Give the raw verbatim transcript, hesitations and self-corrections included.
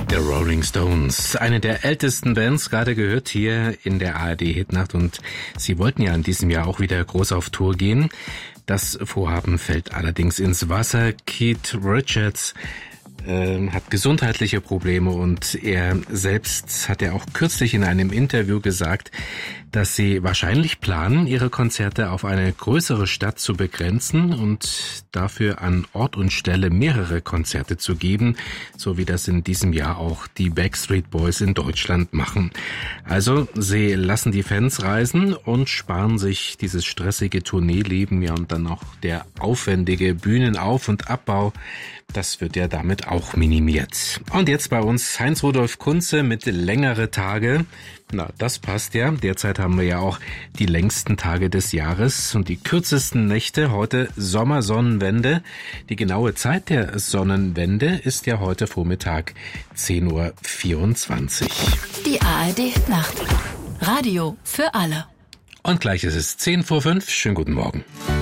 The Rolling Stones, eine der ältesten Bands, gerade gehört hier in der A R D-Hitnacht, und sie wollten ja in diesem Jahr auch wieder groß auf Tour gehen. Das Vorhaben fällt allerdings ins Wasser. Keith Richards äh, hat gesundheitliche Probleme, und er selbst hat ja auch kürzlich in einem Interview gesagt, dass sie wahrscheinlich planen, ihre Konzerte auf eine größere Stadt zu begrenzen und dafür an Ort und Stelle mehrere Konzerte zu geben, so wie das in diesem Jahr auch die Backstreet Boys in Deutschland machen. Also sie lassen die Fans reisen und sparen sich dieses stressige Tourneeleben, ja, und dann auch der aufwendige Bühnenauf- und Abbau, das wird ja damit auch minimiert. Und jetzt bei uns Heinz-Rudolf Kunze mit längere Tage. Na, das passt ja. Derzeit haben wir ja auch die längsten Tage des Jahres und die kürzesten Nächte. Heute Sommersonnenwende. Die genaue Zeit der Sonnenwende ist ja heute Vormittag zehn Uhr vierundzwanzig. Die A R D-Nacht. Radio für alle. Und gleich ist es zehn vor fünf. Schönen guten Morgen.